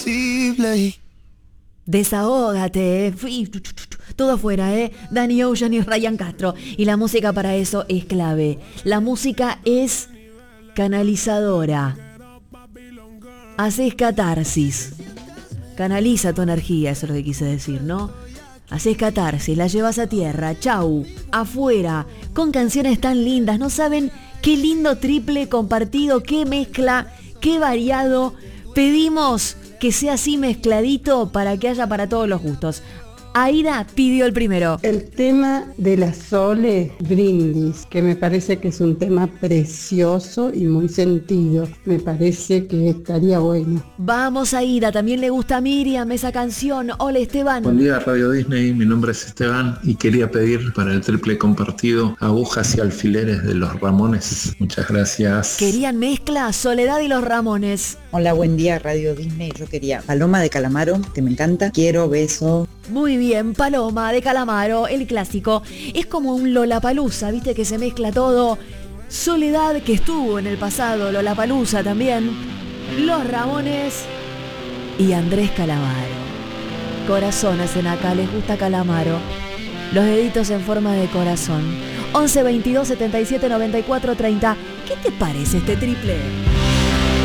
Desahógate, todo afuera, Danny Ocean y Ryan Castro. Y la música para eso es clave. La música es canalizadora. Haces catarsis. Canaliza tu energía, eso es lo que quise decir, ¿no? Haces catarsis, la llevas a tierra, chau, afuera, con canciones tan lindas. No saben qué lindo triple compartido, qué mezcla, qué variado. Pedimos que sea así mezcladito para que haya para todos los gustos. Aida pidió el primero. El tema de la Sole, Brindis, que me parece que es un tema precioso y muy sentido. Me parece que estaría bueno. Vamos, Aida, también le gusta a Miriam esa canción. Hola, Esteban. Buen día, Radio Disney, mi nombre es Esteban y quería pedir para el triple compartido Agujas y Alfileres de los Ramones. Muchas gracias. ¿Querían mezcla? Soledad y los Ramones. Hola, buen día, Radio Disney. Yo quería Paloma de Calamaro, que me encanta. Quiero, beso. Muy bien, Paloma de Calamaro, el clásico. Es como un Lollapalooza, viste que se mezcla todo. Soledad, que estuvo en el pasado, Lollapalooza también. Los Ramones y Andrés Calamaro. Corazón hacen acá, les gusta Calamaro. Los deditos en forma de corazón. 11 22 77 94 30. ¿Qué te parece este triple?